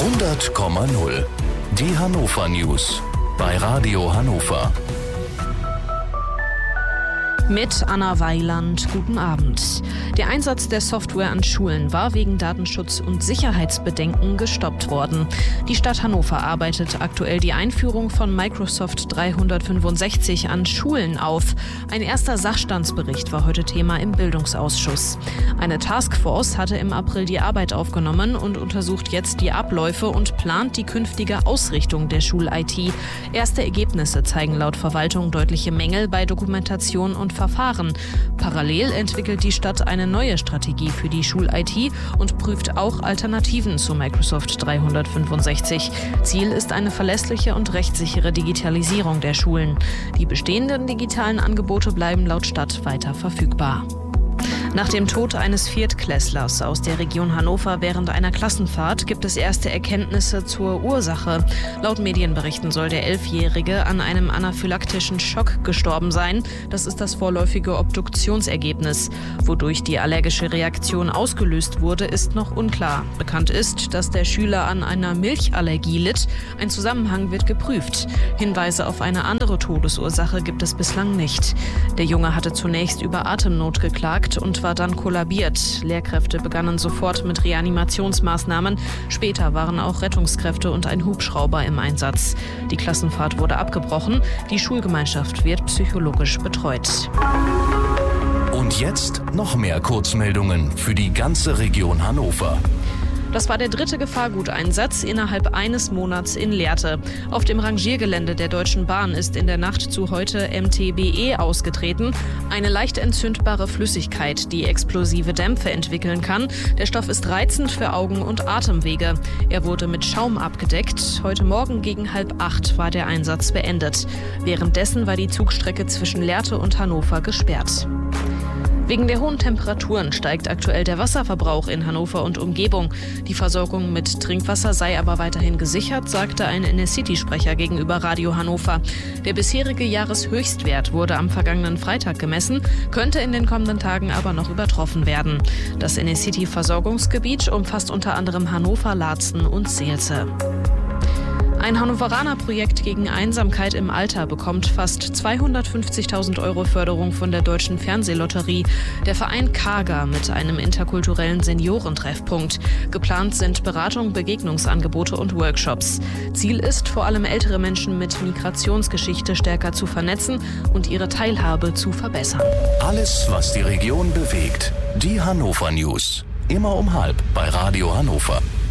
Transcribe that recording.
100,0. Die Hannover News bei Radio Hannover. Mit Anna Weiland, guten Abend. Der Einsatz der Software an Schulen war wegen Datenschutz- und Sicherheitsbedenken gestoppt worden. Die Stadt Hannover arbeitet aktuell die Einführung von Microsoft 365 an Schulen auf. Ein erster Sachstandsbericht war heute Thema im Bildungsausschuss. Eine Taskforce hatte im April die Arbeit aufgenommen und untersucht jetzt die Abläufe und plant die künftige Ausrichtung der Schul-IT. Erste Ergebnisse zeigen laut Verwaltung deutliche Mängel bei Dokumentation und Verfahren. Parallel entwickelt die Stadt eine neue Strategie für die Schul-IT und prüft auch Alternativen zu Microsoft 365. Ziel ist eine verlässliche und rechtssichere Digitalisierung der Schulen. Die bestehenden digitalen Angebote bleiben laut Stadt weiter verfügbar. Nach dem Tod eines Viertklässlers aus der Region Hannover während einer Klassenfahrt gibt es erste Erkenntnisse zur Ursache. Laut Medienberichten soll der 11-Jährige an einem anaphylaktischen Schock gestorben sein. Das ist das vorläufige Obduktionsergebnis. Wodurch die allergische Reaktion ausgelöst wurde, ist noch unklar. Bekannt ist, dass der Schüler an einer Milchallergie litt. Ein Zusammenhang wird geprüft. Hinweise auf eine andere Todesursache gibt es bislang nicht. Der Junge hatte zunächst über Atemnot geklagt und war dann kollabiert. Lehrkräfte begannen sofort mit Reanimationsmaßnahmen. Später waren auch Rettungskräfte und ein Hubschrauber im Einsatz. Die Klassenfahrt wurde abgebrochen. Die Schulgemeinschaft wird psychologisch betreut. Und jetzt noch mehr Kurzmeldungen für die ganze Region Hannover. Das war der dritte Gefahrguteinsatz innerhalb eines Monats in Lehrte. Auf dem Rangiergelände der Deutschen Bahn ist in der Nacht zu heute MTBE ausgetreten. Eine leicht entzündbare Flüssigkeit, die explosive Dämpfe entwickeln kann. Der Stoff ist reizend für Augen und Atemwege. Er wurde mit Schaum abgedeckt. Heute Morgen gegen 7:30 war der Einsatz beendet. Währenddessen war die Zugstrecke zwischen Lehrte und Hannover gesperrt. Wegen der hohen Temperaturen steigt aktuell der Wasserverbrauch in Hannover und Umgebung. Die Versorgung mit Trinkwasser sei aber weiterhin gesichert, sagte ein NS-City-Sprecher gegenüber Radio Hannover. Der bisherige Jahreshöchstwert wurde am vergangenen Freitag gemessen, könnte in den kommenden Tagen aber noch übertroffen werden. Das NS-City-Versorgungsgebiet umfasst unter anderem Hannover, Laatzen und Seelze. Ein Hannoveraner-Projekt gegen Einsamkeit im Alter bekommt fast 250.000 € Förderung von der Deutschen Fernsehlotterie. Der Verein Kaga mit einem interkulturellen Seniorentreffpunkt. Geplant sind Beratung, Begegnungsangebote und Workshops. Ziel ist, vor allem ältere Menschen mit Migrationsgeschichte stärker zu vernetzen und ihre Teilhabe zu verbessern. Alles, was die Region bewegt. Die Hannover News. Immer um 12:30 bei Radio Hannover.